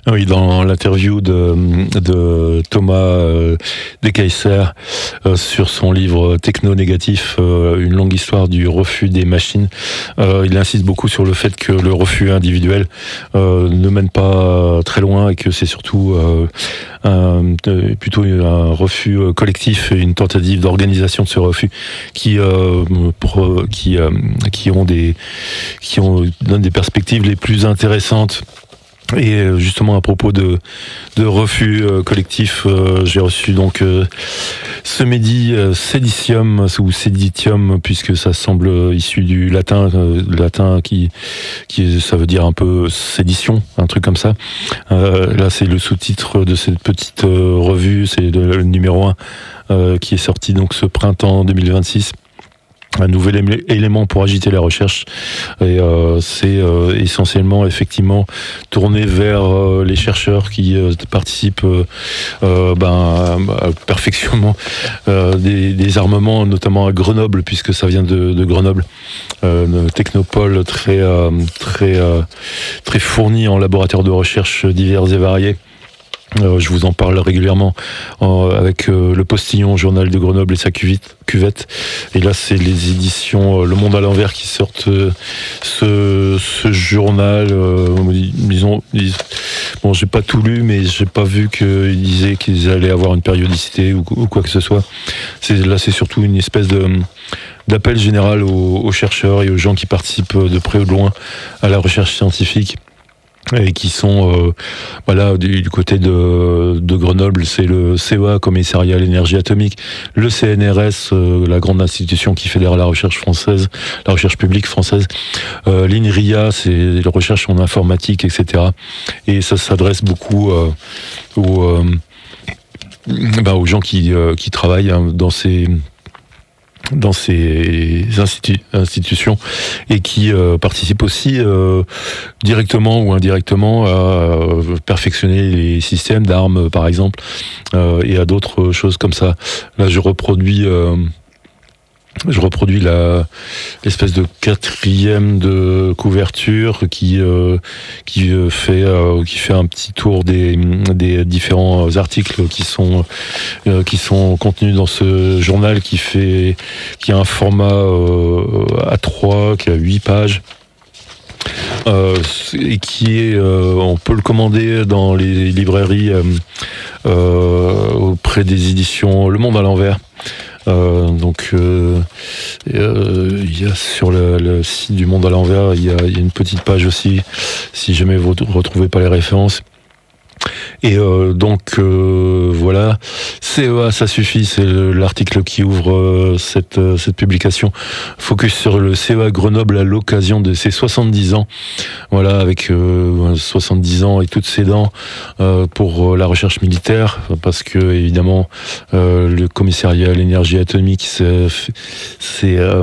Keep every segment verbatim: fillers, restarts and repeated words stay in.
Oui, dans l'interview de, de Thomas euh, Dekeyser euh, sur son livre Techno-négatif, euh, une longue histoire du refus des machines, euh, il insiste beaucoup sur le fait que le refus individuel euh, ne mène pas très loin et que c'est surtout euh, un, plutôt un refus collectif et une tentative d'organisation de ce refus qui euh, pro, qui euh, qui ont des qui ont donnent des perspectives les plus intéressantes. Et justement à propos de, de refus euh, collectif, euh, j'ai reçu donc euh, ce midi euh, séditium ou séditium puisque ça semble issu du latin, euh, latin qui qui ça veut dire un peu sédition, un truc comme ça. Euh, là c'est le sous-titre de cette petite euh, revue, c'est le, le numéro un euh, qui est sorti donc ce printemps deux mille vingt-six. Un nouvel élément pour agiter la recherche et euh, c'est euh, essentiellement effectivement tourné vers euh, les chercheurs qui euh, participent euh, euh, ben, au perfectionnement euh, des, des armements, notamment à Grenoble puisque ça vient de, de Grenoble, euh, une technopole très euh, très euh, très fournie en laboratoires de recherche divers et variés. Euh, je vous en parle régulièrement euh, avec euh, le Postillon, Journal de Grenoble et sa cuvette. cuvette. Et là, c'est les éditions euh, Le Monde à l'envers qui sortent euh, ce, ce journal. Euh, disons, ils, bon, j'ai pas tout lu, mais j'ai pas vu qu'ils disaient qu'ils allaient avoir une périodicité ou, ou quoi que ce soit. C'est, là, c'est surtout une espèce de d'appel général aux, aux chercheurs et aux gens qui participent de près ou de loin à la recherche scientifique. Et qui sont euh, voilà du, du côté de, de Grenoble, c'est le C E A, Commissariat à l'énergie atomique, le C N R S, euh, la grande institution qui fédère la recherche française, la recherche publique française, euh, l'I N R I A, c'est la recherche en informatique, et cetera. Et ça s'adresse beaucoup euh, aux, euh, bah, aux gens qui, euh, qui travaillent hein, dans ces dans ces institu- institutions et qui euh, participent aussi euh, directement ou indirectement à euh, perfectionner les systèmes d'armes par exemple euh, et à d'autres choses comme ça. Là je reproduis euh, je reproduis la l'espèce de quatrième de couverture qui euh, qui fait euh, qui fait un petit tour des des différents articles qui sont euh, qui sont contenus dans ce journal qui fait qui a un format euh, A trois qui a huit pages. Euh, et qui est, euh, on peut le commander dans les librairies euh, euh, auprès des éditions Le Monde à l'envers. Euh, donc, euh, euh, il y a sur le, le site du Monde à l'envers, il y a, il y a une petite page aussi, si jamais vous ne retrouvez pas les références. Et euh, donc euh, voilà, C E A, ça suffit, c'est l'article qui ouvre euh, cette, euh, cette publication. Focus sur le C E A Grenoble à l'occasion de ses soixante-dix ans. Voilà, avec euh, soixante-dix ans et toutes ses dents euh, pour la recherche militaire, parce que évidemment euh, le commissariat à l'énergie atomique, c'est... c'est euh,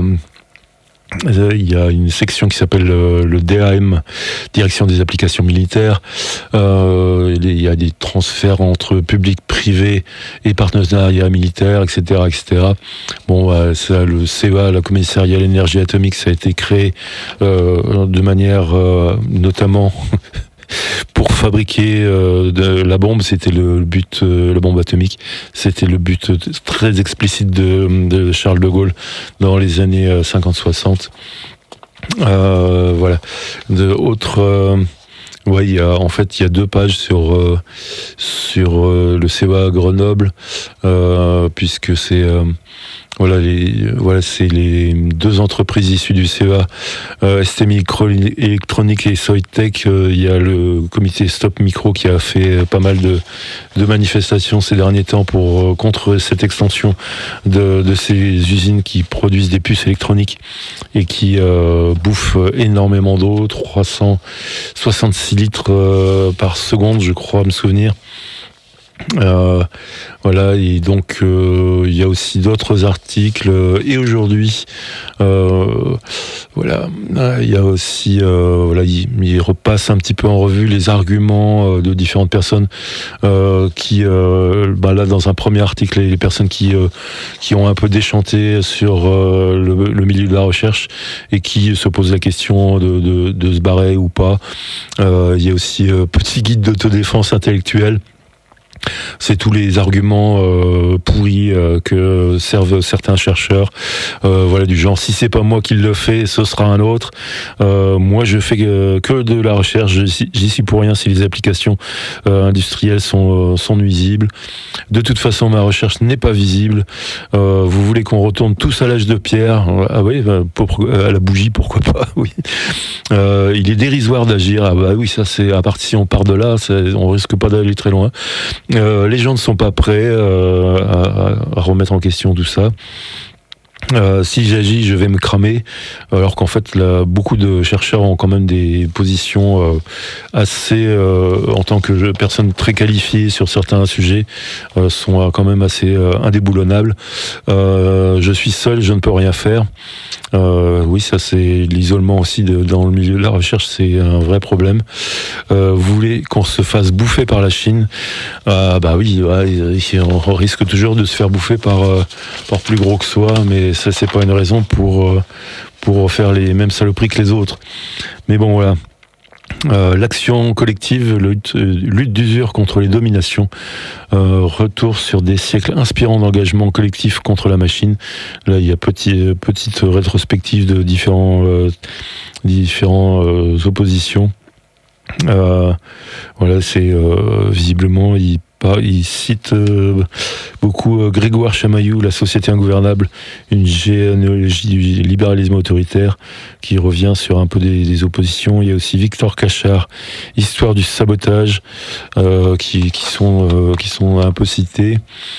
il y a une section qui s'appelle le D A M, Direction des applications militaires. Euh, il y a des transferts entre public, privé et partenariat militaire, et cetera, et cetera. Bon, ça, le C E A, la commissariat à l'énergie atomique, ça a été créé euh, de manière euh, notamment pour fabriquer euh, de la bombe, c'était le but, euh, la bombe atomique, c'était le but très explicite de, de Charles de Gaulle dans les années cinquante soixante. Euh, voilà. De autres, euh, ouais, il y a en fait il y a deux pages sur euh, sur euh, le C E A Grenoble, euh, puisque c'est euh, Voilà, les, voilà, c'est les deux entreprises issues du C E A, euh, S T Microélectronique et Soitec. Euh, il y a le comité Stop Micro qui a fait pas mal de, de manifestations ces derniers temps pour euh, contre cette extension de, de ces usines qui produisent des puces électroniques et qui euh, bouffent énormément d'eau, trois cent soixante-six litres euh, par seconde, je crois me souvenir. Euh, voilà, et donc euh, il y a aussi d'autres articles. Et aujourd'hui, euh, voilà, il y a aussi, euh, voilà, il, il repasse un petit peu en revue les arguments de différentes personnes euh, qui, euh, bah là, dans un premier article, les personnes qui euh, qui ont un peu déchanté sur euh, le, le milieu de la recherche et qui se posent la question de, de, de se barrer ou pas. Euh, il y a aussi euh, petit guide d'autodéfense intellectuelle. C'est tous les arguments euh, pourris euh, que servent certains chercheurs, euh, voilà, du genre si c'est pas moi qui le fais, ce sera un autre. Euh, moi, je fais que, que de la recherche, j'y suis pour rien si les applications euh, industrielles sont, euh, sont nuisibles. De toute façon, ma recherche n'est pas visible. Euh, vous voulez qu'on retourne tous à l'âge de pierre? Ah oui, bah, pour, à la bougie, pourquoi pas? Oui. Euh, il est dérisoire d'agir. Ah bah oui, ça c'est à partir si on part de là, on risque pas d'aller très loin. Euh, les gens ne sont pas prêts euh, à, à remettre en question tout ça. Euh, si j'agis, je vais me cramer, alors qu'en fait, là, beaucoup de chercheurs ont quand même des positions euh, assez, euh, en tant que je, personnes très qualifiées sur certains sujets, euh, sont quand même assez euh, indéboulonnables. Euh, je suis seul, je ne peux rien faire. Euh, oui, ça c'est l'isolement aussi de, dans le milieu de la recherche, c'est un vrai problème. Euh, vous voulez qu'on se fasse bouffer par la Chine? euh, Bah oui, ouais, on risque toujours de se faire bouffer par, euh, par plus gros que soi, mais ça c'est pas une raison pour, euh, pour faire les mêmes saloperies que les autres. Mais bon, voilà. Euh, l'action collective, lutte, lutte d'usure contre les dominations, euh, retour sur des siècles inspirants d'engagement collectif contre la machine. Là, il y a petit, petite rétrospective de différents, euh, différents euh, oppositions. Euh, voilà, c'est euh, visiblement, il, il cite euh, beaucoup euh, Grégoire Chamaillou, La société ingouvernable, une généalogie du libéralisme autoritaire, qui revient sur un peu des, des oppositions. Il y a aussi Victor Cachard, Histoire du sabotage, euh, qui, qui, sont, euh, qui sont un peu cités.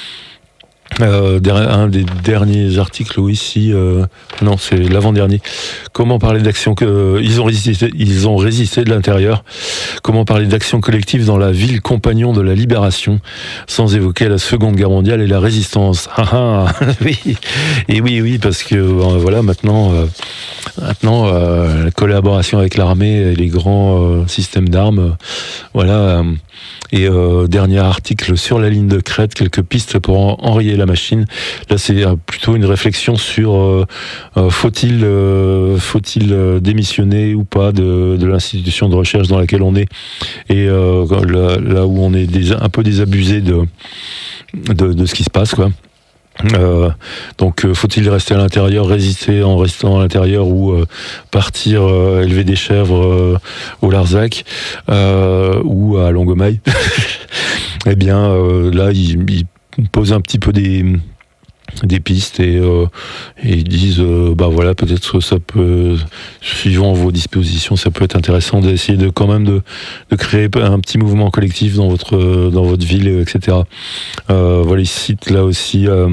Euh, un des derniers articles où ici, euh, non, c'est l'avant-dernier. Comment parler d'action que euh, ils ont résisté, ils ont résisté de l'intérieur. Comment parler d'action collective dans la ville compagnon de la libération, sans évoquer la Seconde Guerre mondiale et la résistance. Ah, ah, oui, et oui, oui, parce que euh, voilà, maintenant, euh, maintenant, euh, la collaboration avec l'armée et les grands euh, systèmes d'armes, euh, voilà. Euh, Et euh, dernier article sur la ligne de crête, quelques pistes pour en, enrayer la machine. Là, c'est euh, plutôt une réflexion sur euh, euh, faut-il euh, faut-il euh, démissionner ou pas de, de l'institution de recherche dans laquelle on est, et euh, là, là où on est des, un peu désabusé de, de de ce qui se passe, quoi. Euh, donc euh, faut-il rester à l'intérieur, résister en restant à l'intérieur, ou euh, partir euh, élever des chèvres euh, au Larzac euh, ou à Longomaille? Eh bien euh, là il, il pose un petit peu des des pistes, et, euh, et ils disent euh, bah voilà, peut-être ça peut, suivant vos dispositions, ça peut être intéressant d'essayer de quand même de, de créer un petit mouvement collectif dans votre dans votre ville, et cetera. Euh, voilà, ils citent là aussi euh,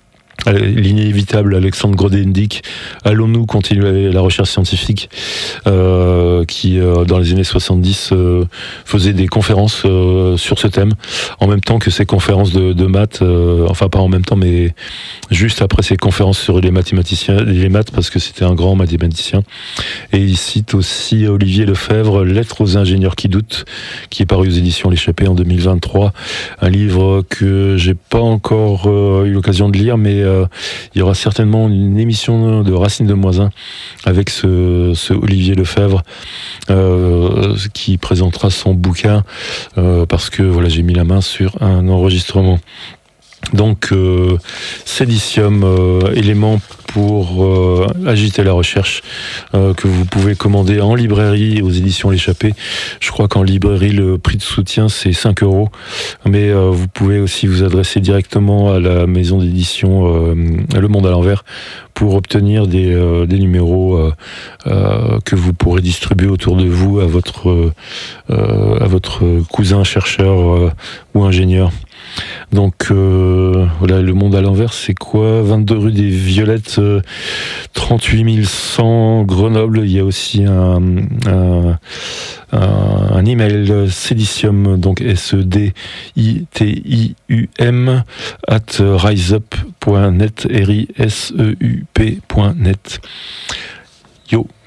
l'inévitable Alexandre Grothendieck, allons-nous continuer la recherche scientifique, euh, qui euh, dans les années soixante-dix euh, faisait des conférences euh, sur ce thème, en même temps que ses conférences de, de maths, euh, enfin pas en même temps, mais juste après ses conférences sur les mathématiciens, les maths, parce que c'était un grand mathématicien. Et il cite aussi Olivier Lefebvre, Lettres aux ingénieurs qui doutent, qui est paru aux éditions L'Échappée en deux mille vingt-trois, un livre que j'ai pas encore euh, eu l'occasion de lire, mais euh, il y aura certainement une émission de Racine de Moisin avec ce, ce Olivier Lefebvre euh, qui présentera son bouquin, euh, parce que voilà, j'ai mis la main sur un enregistrement. Donc euh, Silicium, euh, élément pour euh, agiter la recherche, euh, que vous pouvez commander en librairie aux éditions L'Échappée. Je crois qu'en librairie le prix de soutien c'est cinq euros, mais euh, vous pouvez aussi vous adresser directement à la maison d'édition euh, Le Monde à l'envers pour obtenir des, euh, des numéros euh, euh, que vous pourrez distribuer autour de vous à votre, euh, à votre cousin chercheur euh, ou ingénieur. Donc euh, voilà, Le Monde à l'envers, c'est quoi? vingt-deux rue des Violettes, euh, trente-huit mille cent Grenoble. Il y a aussi un, un, un, un email seditium, donc S E D I T I U M at riseup point net, R I S E U P point net. Yo.